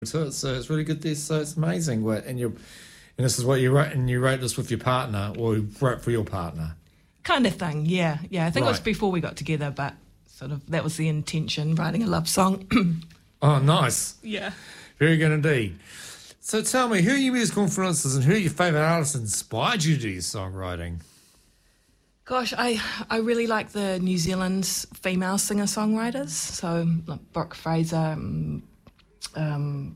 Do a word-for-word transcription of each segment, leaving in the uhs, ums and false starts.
So it's, uh, it's really good there. So it's amazing. What and you and this is what you wrote, and you wrote this with your partner, or you wrote for your partner, kind of thing. Yeah, yeah. I think it was Right. before we got together, but sort of that was the intention, writing a love song. Oh, nice, Yeah. very good indeed. So tell me, who are your musical influences, and who are your favourite artists inspired you to do your songwriting? Gosh, I I really like the New Zealand female singer songwriters. So like Brooke Fraser, um, um,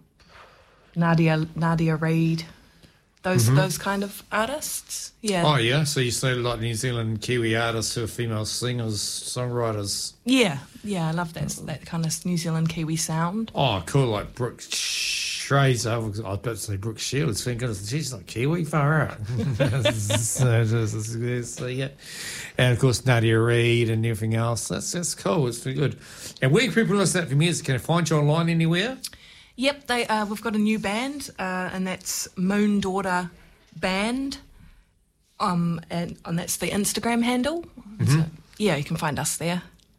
Nadia Nadia Reid, those those kind of artists. Yeah. Oh yeah, so you say like New Zealand Kiwi artists who are female singers, songwriters. Yeah, yeah, I love that that kind of New Zealand Kiwi sound. Oh, cool, like Brooke Fraser. I was about to say Brooke Shields. Thank goodness she's not Kiwi, far out. so, so, so yeah, and of course Nadia Reid and everything else. That's that's cool. It's very good. And where can people listen to that for music? Can I find you online anywhere? Yep, they uh, we've got a new band, uh, and that's Moon Daughter Band. Um, and, and that's the Instagram handle. So, yeah, you can find us there.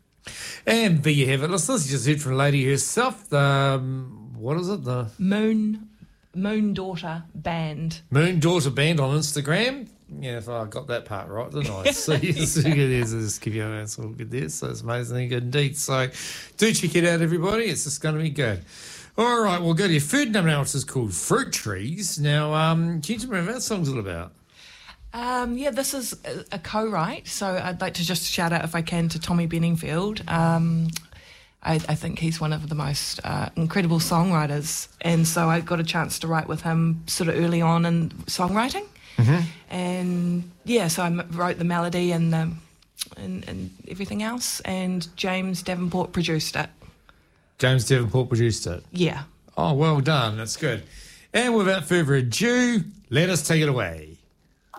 And there you have it, listeners. You just heard from a lady herself. The um, what is it? The Moon Moon Daughter Band. Moon Daughter Band on Instagram. Yeah, if I got that part right, didn't I? So yes, there's just give you an answer. All good there. So it's amazingly good indeed. So do check it out, everybody. It's just going to be good. All right, we'll go to your third number now, which is called Fruit Trees. Now, um, can you tell me what that song's all about? Um, yeah, this is a, a co-write, so I'd like to just shout out, if I can, to Tommy Benningfield. Um, I, I think he's one of the most uh, incredible songwriters, and so I got a chance to write with him sort of early on in songwriting. Mm-hmm. And yeah, so I m- wrote the melody and, the, and and everything else, and James Davenport produced it. James Davenport produced it. Yeah. Oh, well done. That's good. And without further ado, let us take it away.